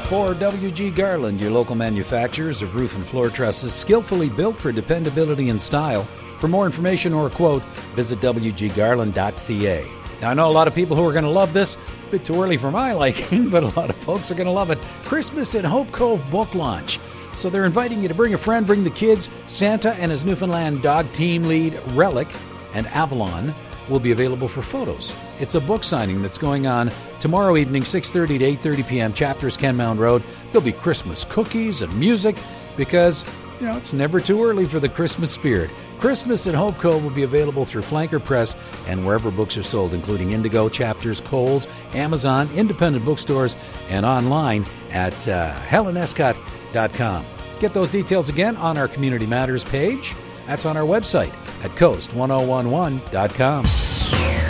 For WG Garland, your local manufacturers of roof and floor trusses, skillfully built for dependability and style. For more information or a quote, visit wggarland.ca. Now, I know a lot of people who are going to love this. A bit too early for my liking, but a lot of folks are going to love it. Christmas at Hope Cove book launch. So they're inviting you to bring a friend, bring the kids. Santa and his Newfoundland dog team lead, Relic, and Avalon will be available for photos. It's a book signing that's going on tomorrow evening, 6:30 to 8:30 p.m., Chapters, Kenmount Road. There'll be Christmas cookies and music because, it's never too early for the Christmas spirit. Christmas at Hope Cove will be available through Flanker Press and wherever books are sold, including Indigo, Chapters, Kohl's, Amazon, independent bookstores, and online at HelenEscott.com. Get those details again on our Community Matters page. That's on our website at coast1011.com.